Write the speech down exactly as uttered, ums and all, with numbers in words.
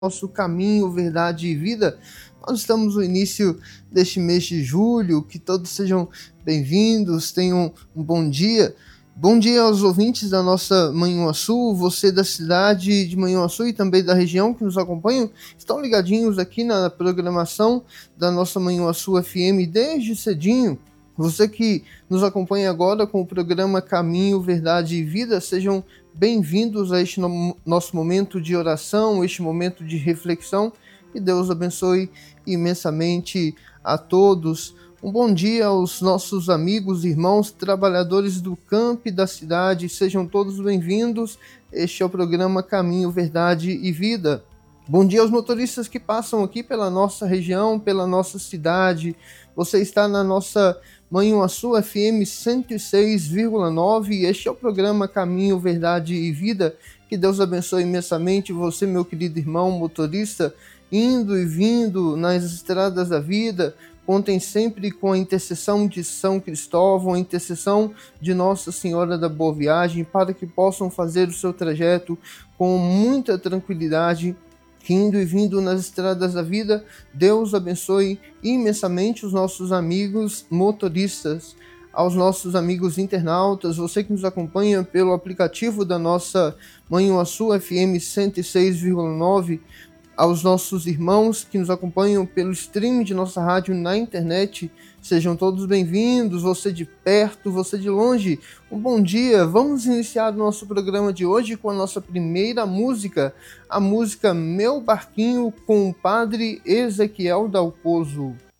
nosso caminho, verdade e vida. Nós estamos no início deste mês de julho, que todos sejam bem-vindos, tenham um bom dia. Bom dia aos ouvintes da nossa Manhuaçu, você da cidade de Manhuaçu e também da região que nos acompanham, estão ligadinhos aqui na programação da nossa Manhuaçu F M desde cedinho. Você que nos acompanha agora com o programa Caminho, Verdade e Vida, sejam bem-vindos a este no- nosso momento de oração, este momento de reflexão. Que Deus abençoe imensamente a todos. Um bom dia aos nossos amigos, irmãos, trabalhadores do campo e da cidade. Sejam todos bem-vindos. Este é o programa Caminho, Verdade e Vida. Bom dia aos motoristas que passam aqui pela nossa região, pela nossa cidade. Você está na nossa Manhuaçu F M cento e seis vírgula nove e este é o programa Caminho, Verdade e Vida. Que Deus abençoe imensamente você, meu querido irmão motorista, indo e vindo nas estradas da vida. Contem sempre com a intercessão de São Cristóvão, a intercessão de Nossa Senhora da Boa Viagem, para que possam fazer o seu trajeto com muita tranquilidade, indo e vindo nas estradas da vida. Deus abençoe imensamente os nossos amigos motoristas, aos nossos amigos internautas, você que nos acompanha pelo aplicativo da nossa Manhuaçu F M cento e seis vírgula nove, aos nossos irmãos que nos acompanham pelo streaming de nossa rádio na internet, sejam todos bem-vindos, você de perto, você de longe, um bom dia. Vamos iniciar o nosso programa de hoje com a nossa primeira música, a música Meu Barquinho, com o padre Ezequiel Dalpozo.